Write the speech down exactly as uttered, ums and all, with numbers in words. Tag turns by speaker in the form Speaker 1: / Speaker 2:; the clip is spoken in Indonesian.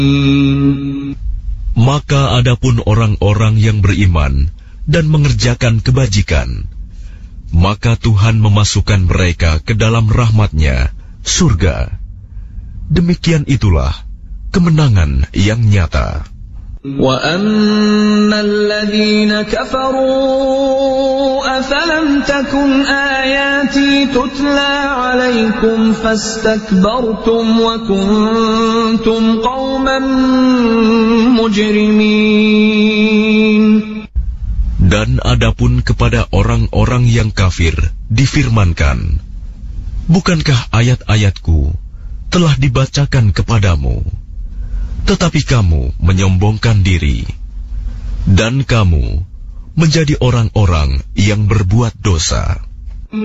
Speaker 1: Maka adapun orang-orang yang beriman dan mengerjakan kebajikan, maka Tuhan memasukkan mereka ke dalam rahmat-Nya, surga. Demikian itulah kemenangan yang nyata.
Speaker 2: وَأَمَّا الَّذِينَ كَفَرُوا أَفَلَمْ تَكُنْ آيَاتِي تُتْلَى عَلَيْكُمْ فَاسْتَكْبَرْتُمْ وَكُنْتُمْ قَوْمًا مُجْرِمِينَ.
Speaker 1: Dan adapun kepada orang-orang yang kafir difirmankan, bukankah ayat-ayatku telah dibacakan kepadamu, tetapi kamu menyombongkan diri, dan kamu menjadi orang-orang yang berbuat dosa.